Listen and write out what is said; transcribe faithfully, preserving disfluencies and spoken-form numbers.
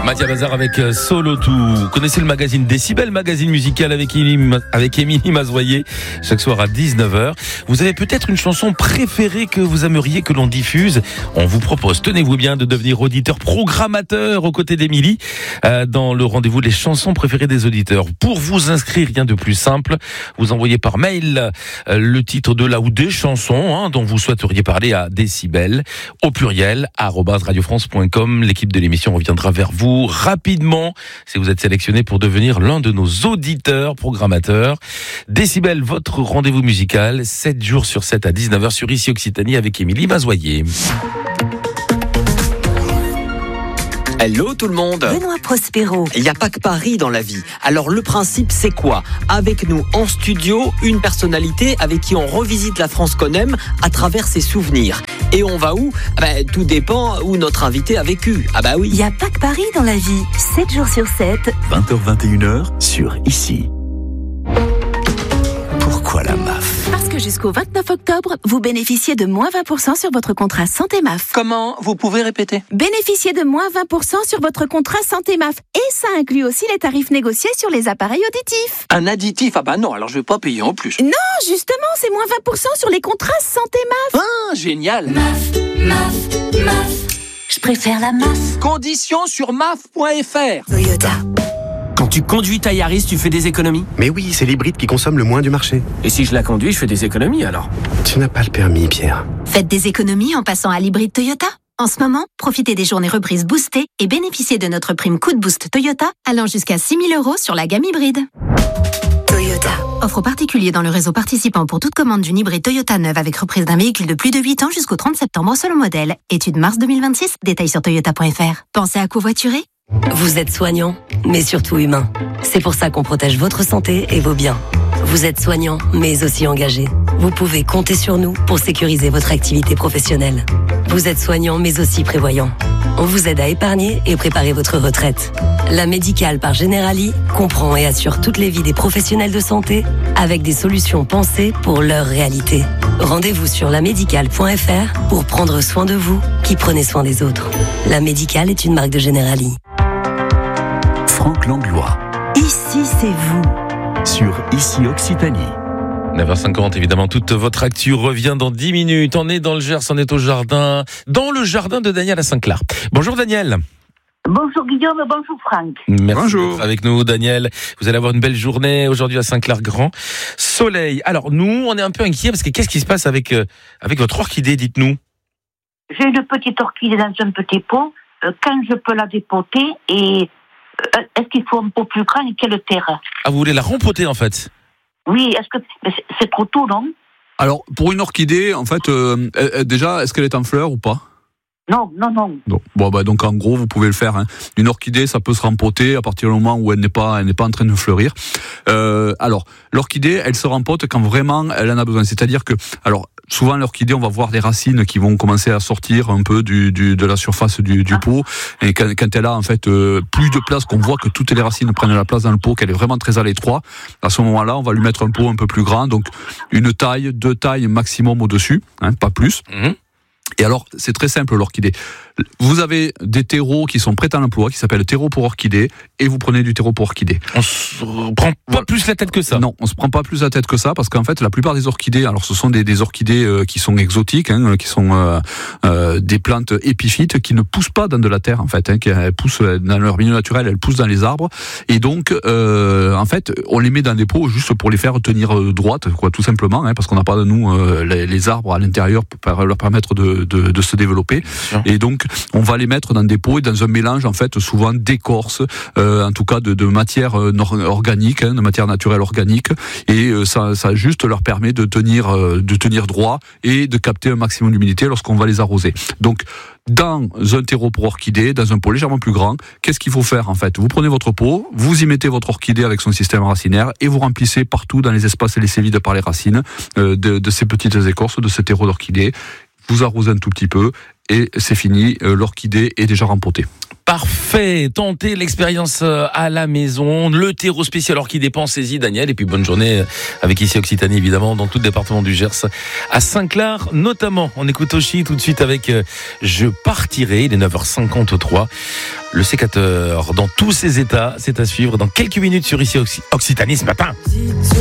Mathia Bazar avec Solo Tout. Vous connaissez le magazine Décibel, magazine musical avec Émilie, avec Émilie Mazoyer, chaque soir à dix-neuf heures. Vous avez peut-être une chanson préférée que vous aimeriez que l'on diffuse. On vous propose, tenez-vous bien, de devenir auditeur programmateur aux côtés d'Émilie euh, dans le rendez-vous des chansons préférées des auditeurs. Pour vous inscrire, rien de plus simple, vous envoyez par mail euh, le titre de la ou des chansons hein, dont vous souhaiteriez parler à Décibel, au pluriel, arobase radiofrance point com. L'équipe de l'émission reviendra vers vous rapidement si vous êtes sélectionné pour devenir l'un de nos auditeurs programmateurs. Décibel, votre rendez-vous musical, sept jours sur sept à dix-neuf heures sur Ici Occitanie avec Émilie Mazoyer. Hello tout le monde. Benoît Prospero. Il n'y a pas que Paris dans la vie. Alors le principe c'est quoi ? Avec nous en studio, une personnalité avec qui on revisite la France qu'on aime à travers ses souvenirs. Et on va où ? Ben, tout dépend où notre invité a vécu. Ah bah oui. Il n'y a pas que Paris dans la vie. sept jours sur sept. vingt heures vingt et une heures sur Ici. Pourquoi la M A F ? Parce que jusqu'au vingt-neuf octobre, vous bénéficiez de moins vingt pour cent sur votre contrat Santé M A F. Comment ? Vous pouvez répéter ? Bénéficiez de moins vingt pour cent sur votre contrat Santé M A F. Et ça inclut aussi les tarifs négociés sur les appareils auditifs. Un additif ? Ah bah non, alors je vais pas payer en plus. Non, justement, c'est moins vingt pour cent sur les contrats Santé M A F. Ah, génial ! M A F, M A F, M A F. Je préfère la M A F. Conditions sur M A F point F R. Toyota. Quand tu conduis ta Yaris, tu fais des économies ? Mais oui, c'est l'hybride qui consomme le moins du marché. Et si je la conduis, je fais des économies alors ? Tu n'as pas le permis, Pierre. Faites des économies en passant à l'hybride Toyota. En ce moment, profitez des journées reprises boostées et bénéficiez de notre prime coup de boost Toyota allant jusqu'à six mille euros sur la gamme hybride. Toyota. Offre aux particuliers dans le réseau participant pour toute commande d'une hybride Toyota neuve avec reprise d'un véhicule de plus de huit ans jusqu'au trente septembre selon modèle. Étude mars deux mille vingt-six, détails sur toyota point F R. Pensez à covoiturer ? Vous êtes soignant, mais surtout humain. C'est pour ça qu'on protège votre santé et vos biens. Vous êtes soignant, mais aussi engagé. Vous pouvez compter sur nous pour sécuriser votre activité professionnelle. Vous êtes soignant, mais aussi prévoyant. On vous aide à épargner et préparer votre retraite. La Médicale par Generali comprend et assure toutes les vies des professionnels de santé avec des solutions pensées pour leur réalité. Rendez-vous sur la médicale point F R pour prendre soin de vous qui prenez soin des autres. La Médicale est une marque de Generali. Franck Langlois. Ici, c'est vous. Sur Ici Occitanie. neuf heures cinquante, évidemment, toute votre actu revient dans dix minutes. On est dans le Gers, on est au jardin, dans le jardin de Daniel à Saint-Clar. Bonjour Daniel. Bonjour Guillaume, bonjour Franck. Merci bonjour. D'être avec nous Daniel. Vous allez avoir une belle journée aujourd'hui à Saint-Clar-Grand. Soleil. Alors nous, on est un peu inquiets parce que qu'est-ce qui se passe avec, euh, avec votre orchidée, dites-nous ? J'ai une petite orchidée dans un petit pot. Euh, quand je peux la dépoter et euh, est-ce qu'il faut un pot plus grand et quelle terre ? Ah, vous voulez la rempoter en fait ? Oui, est-ce que mais c'est, c'est trop tôt, non ? Alors, pour une orchidée, en fait, euh, euh, déjà, est-ce qu'elle est en fleurs ou pas ? Non, non, non. Non. Bon, bah, donc en gros, vous pouvez le faire. Hein. Une orchidée, ça peut se rempoter à partir du moment où elle n'est pas, elle n'est pas en train de fleurir. Euh, alors, l'orchidée, elle se rempote quand vraiment elle en a besoin. C'est-à-dire que, alors, souvent l'orchidée, on va voir des racines qui vont commencer à sortir un peu du, du de la surface du, du ah. pot. Et quand, quand elle a en fait euh, plus de place, qu'on voit que toutes les racines prennent la place dans le pot, qu'elle est vraiment très à l'étroit, à ce moment-là, on va lui mettre un pot un peu plus grand. Donc, une taille, deux tailles maximum au-dessus, hein, pas plus. Mmh. Et alors, c'est très simple l'orchidée. Vous avez des terreaux qui sont prêts à l'emploi, qui s'appellent terreau pour orchidée, et vous prenez du terreau pour orchidée. On se prend pas plus la tête que ça. Non, on se prend pas plus la tête que ça, parce qu'en fait, la plupart des orchidées, alors ce sont des, des orchidées euh, qui sont exotiques, hein, qui sont euh, euh, des plantes épiphytes qui ne poussent pas dans de la terre, en fait, hein, qui elles poussent dans leur milieu naturel, elles poussent dans les arbres, et donc, euh, en fait, on les met dans des pots juste pour les faire tenir droites, quoi, tout simplement, hein, parce qu'on n'a pas de nous euh, les, les arbres à l'intérieur pour leur permettre de, de, de se développer, et donc on va les mettre dans des pots et dans un mélange en fait souvent d'écorce, euh, en tout cas de, de matière organique, hein, de matière naturelle organique, et euh, ça, ça juste leur permet de tenir, euh, de tenir droit et de capter un maximum d'humidité lorsqu'on va les arroser. Donc dans un terreau pour orchidée, dans un pot légèrement plus grand, qu'est-ce qu'il faut faire en fait ? Vous prenez votre pot, vous y mettez votre orchidée avec son système racinaire et vous remplissez partout dans les espaces laissés vides par les racines euh, de, de ces petites écorces, de ce terreau d'orchidée. Vous arrosez un tout petit peu et c'est fini, euh, l'orchidée est déjà rempotée. Parfait, tentez l'expérience à la maison, le terreau spécial orchidée pensez-y Daniel, et puis bonne journée avec ici Occitanie évidemment dans tout le département du Gers, à Saint-Clar notamment. On écoute Oshi tout de suite avec Je partirai, il est neuf heures cinquante-trois, le sécateur dans tous ses états, c'est à suivre dans quelques minutes sur ici Occitanie ce matin.